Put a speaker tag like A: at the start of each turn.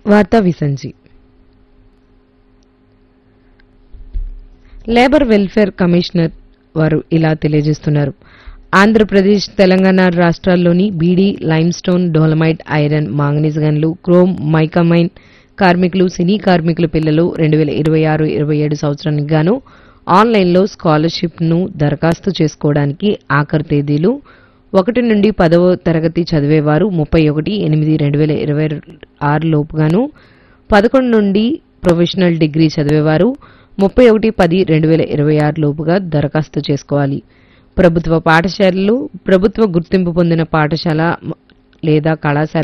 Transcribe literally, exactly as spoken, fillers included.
A: వార్తా విసంజి. Labour welfare commissioner వారు ఇలా తెలియజేస్తున్నారు. ఆంధ్రప్రదేశ్, తెలంగాణ రాష్ట్రాల్లోని beedi, limestone, dolomite, iron, manganese గన్లు, chrome, mica mine కార్మికులు, సినీ కార్మికుల పిల్లలు రెండు వేల ఇరవై ఆరు ఇరవై ఏడు సంవత్సరానికి గాను ఆన్లైన్లో స్కాలర్షిప్ను దరఖాస్తు చేసుకోవడానికి ఆఖరు తేదీలు ఒకటి నుండి పదవ తరగతి చదివేవారు ముప్పై ఒకటి ఎనిమిది రెండు వేల ఇరవై ఆరు లోపుగాను, పదకొండు నుండి ప్రొఫెషనల్ డిగ్రీ చదివేవారు ముప్పై ఒకటి పది రెండు వేల ఇరవై ఆరు లోపుగా దరఖాస్తు చేసుకోవాలి. ప్రభుత్వ పాఠశాలలు, ప్రభుత్వ గుర్తింపు పొందిన పాఠశాల లేదా కళాశాల